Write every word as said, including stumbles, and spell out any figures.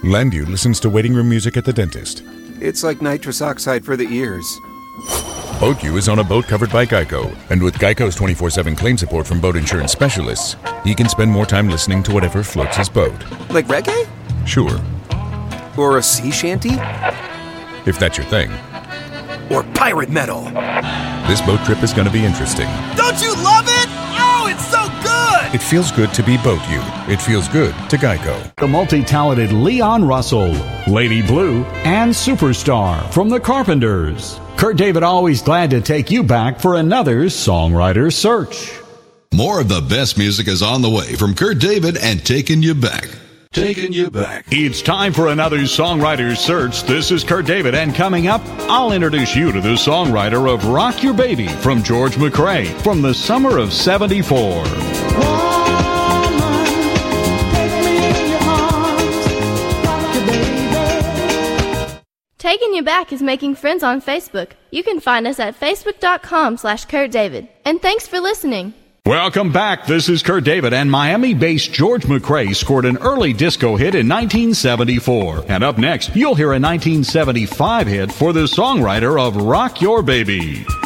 Landview listens to waiting room music at the dentist. It's like nitrous oxide for the ears. BoatU is on a boat covered by Geico, and with Geico's twenty-four seven claim support from boat insurance specialists, he can spend more time listening to whatever floats his boat. Like reggae? Sure. Or a sea shanty? If that's your thing. Or pirate metal? This boat trip is going to be interesting. Don't you love it? Oh, it's so good! It feels good to be BoatU. It feels good to Geico. The multi-talented Leon Russell, Lady Blue, and Superstar from the Carpenters. Kurt David always glad to take you back for another Songwriter Search. More of the best music is on the way from Kurt David and Taking You Back. Taking You Back. It's time for another Songwriter Search. This is Kurt David, and coming up, I'll introduce you to the songwriter of Rock Your Baby from George McCrae from the summer of seventy-four. Taking You Back is making friends on Facebook. You can find us at facebook.com slash Kurt David. And thanks for listening. Welcome back. This is Kurt David, and Miami-based George McCrae scored an early disco hit in nineteen seventy-four. And up next, you'll hear a nineteen seventy-five hit for the songwriter of Rock Your Baby.